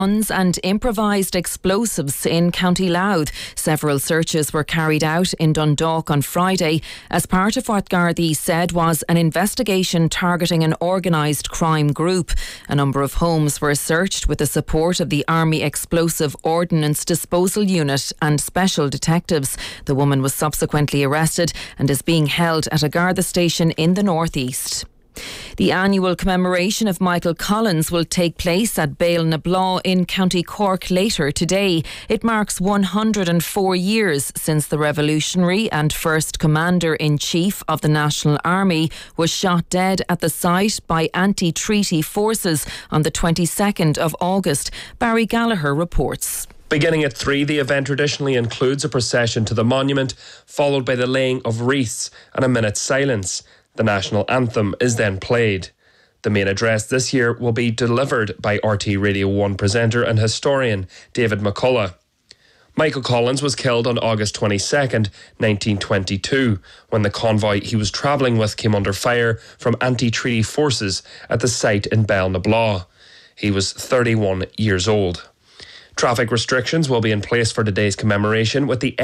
guns and improvised explosives in County Louth. Several searches were carried out in Dundalk on Friday as part of what Gardaí said was an investigation targeting an organised crime group. A number of homes were searched with the support of the Army Explosive Ordnance Disposal Unit and special detectives. The woman was subsequently arrested and is being held at a Garda station in the northeast. The annual commemoration of Michael Collins will take place at Bale-na-Blaw in County Cork later today. It marks 104 years since the revolutionary and first Commander-in-Chief of the National Army was shot dead at the site by anti-treaty forces on the 22nd of August. Barry Gallagher reports. Beginning at 3, the event traditionally includes a procession to the monument, followed by the laying of wreaths and a minute's silence. The national anthem is then played. The main address this year will be delivered by RT Radio 1 presenter and historian David McCullough. Michael Collins was killed on August 22nd, 1922, when the convoy he was travelling with came under fire from anti-treaty forces at the site in Bale-na-Blaw. He was 31 years old. Traffic restrictions will be in place for today's commemoration, with the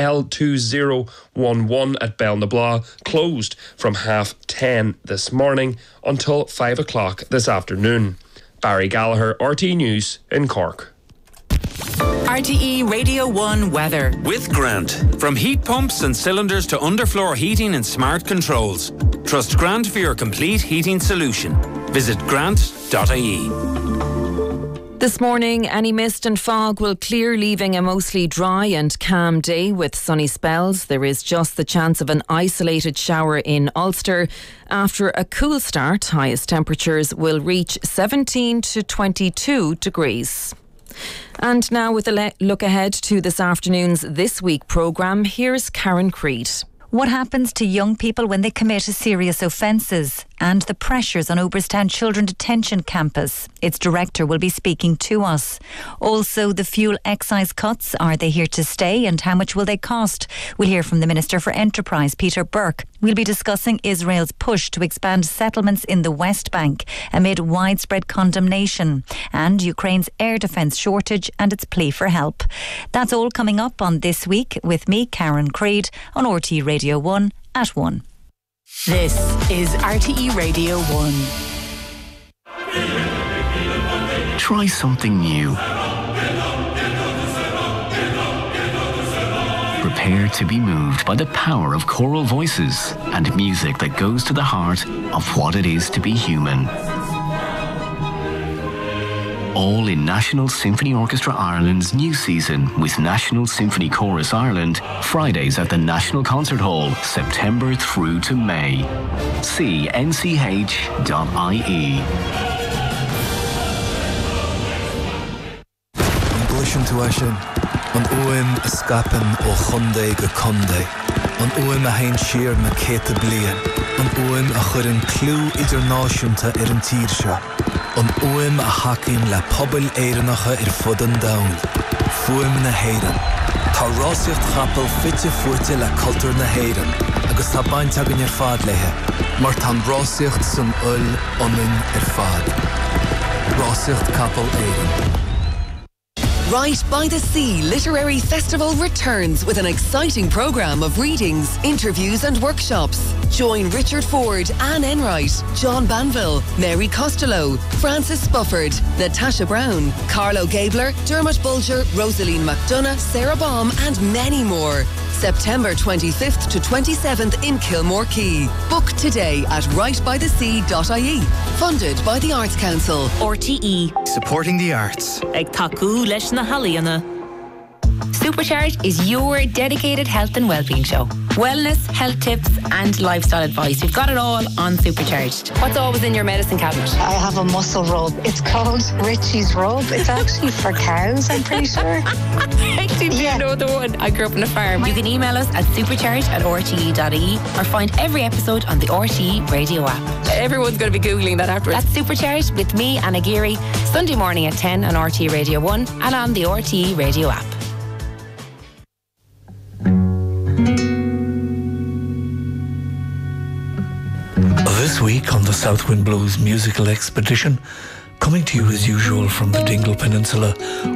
L2011 at Bale-na-Blaw closed from 10:30 this morning until 5 o'clock this afternoon. Barry Gallagher, RT News in Cork. RTE Radio 1 weather. With Grant. From heat pumps and cylinders to underfloor heating and smart controls. Trust Grant for your complete heating solution. Visit grant.ie. This morning, any mist and fog will clear, leaving a mostly dry and calm day with sunny spells. There is just the chance of an isolated shower in Ulster. After a cool start, highest temperatures will reach 17 to 22 degrees. And now with a look ahead to this afternoon's This Week programme, here's Karen Creed. What happens to young people when they commit serious offences and the pressures on Oberstown Children Detention Campus. Its director will be speaking to us. Also, the fuel excise cuts, are they here to stay and how much will they cost? We'll hear from the Minister for Enterprise, Peter Burke. We'll be discussing Israel's push to expand settlements in the West Bank amid widespread condemnation and Ukraine's air defence shortage and its plea for help. That's all coming up on This Week with me, Karen Creed, on RTE Radio 1 at 1. This is RTE Radio 1. Try something new. Prepare to be moved by the power of choral voices and music that goes to the heart of what it is to be human. All in National Symphony Orchestra Ireland's new season with National Symphony Chorus Ireland, Fridays at the National Concert Hall, September through to May. See nch.ie. Glishin tuashin, an uim escapen o chunde go conde, an uim a hain sheer na kete blian, an uim a churin clú internationalta an tírsha. An uim a hakim le pobl éirenacha fudden down. Fuim na héirean. Tá rásaíocht chapel fitte fuirte le cultúr na héirean, agus tá baint agan fad lethe, mar tá rásaíocht san ionin fad. Rásaíocht capel éirean. Right by the Sea Literary Festival returns with an exciting programme of readings, interviews and workshops. Join Richard Ford, Anne Enright, John Banville, Mary Costello, Francis Spufford, Natasha Brown, Carlo Gabler, Dermot Bulger, Rosaline McDonough, Sarah Baum and many more. September 25th to 27th in Kilmore Quay. Book today at rightbythesea.ie. Funded by the Arts Council. RTE. Supporting the arts. Ag taku leis na haliana. Supercharged is your dedicated health and wellbeing show. Wellness, health tips and lifestyle advice. We've got it all on Supercharged. What's always in your medicine cabinet? I have a muscle rub. It's called Richie's Rub. It's actually for cows, I'm pretty sure. Actually, you know the one. I grew up on a farm. You can email us at supercharged@rte.ie or find every episode on the RTE radio app. Everyone's going to be Googling that afterwards. That's Supercharged with me, Anna Geary, Sunday morning at 10 on RTE Radio 1 and on the RTE radio app. This week on the Southwind Blues musical expedition, Coming to you as usual from the Dingle Peninsula,